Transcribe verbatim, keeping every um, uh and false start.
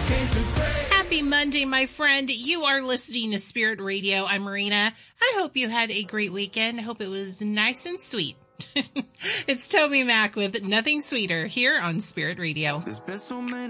Happy Monday, my friend. You are listening to Spirit Radio. I'm Marina. I hope you had a great weekend. I hope it was nice and sweet. It's Toby Mac with Nothing Sweeter here on Spirit Radio. There's been so many